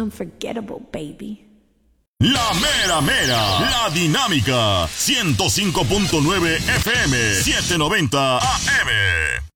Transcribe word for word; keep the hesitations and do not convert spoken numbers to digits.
unforgettable, baby. La mera mera, la dinámica, ciento cinco punto nueve F M, setecientos noventa A M.